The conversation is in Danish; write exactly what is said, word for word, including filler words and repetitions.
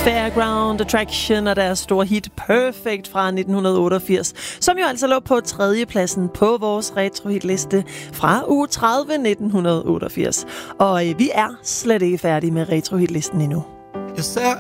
Fairground Attraction og deres store hit Perfect fra nitten otteogfirs, som jo altså lå på tredjepladsen på vores retrohitliste fra uge tredive nitten otteogfirs. Og øh, vi er slet ikke færdige med retrohitlisten endnu. Jeg ser